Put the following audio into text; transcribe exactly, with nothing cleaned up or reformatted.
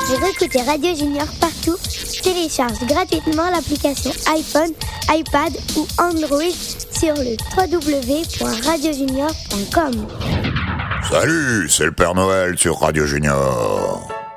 Pour écouter Radio Junior partout, télécharge gratuitement l'application iPhone, iPad ou Android sur le w w w point radio junior point com. Salut, c'est le Père Noël sur Radio Junior.